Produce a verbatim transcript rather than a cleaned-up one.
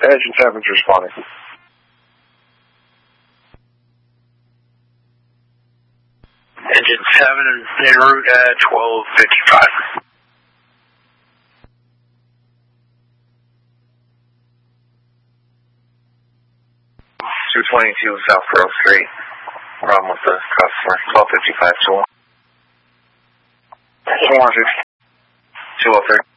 Engine seven's responding. Engine seven en route at twelve fifty-five. two twenty-two South Grove Street. Problem with the customer. twelve fifty-five, two oh. two one six. two oh three.